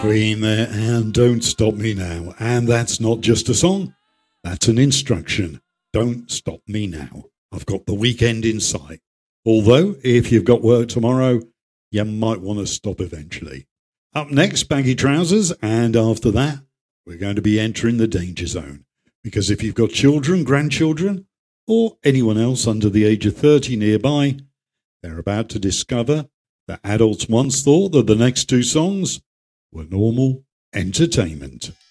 Queen there, and Don't Stop Me Now. And that's not just a song, that's an instruction. Don't stop me now. I've got the weekend in sight. Although, if you've got work tomorrow, you might want to stop eventually. Up next, Baggy Trousers, and after that, we're going to be entering the danger zone. Because if you've got children, grandchildren, or anyone else under the age of 30 nearby, they're about to discover that adults once thought that the next two songs were normal entertainment.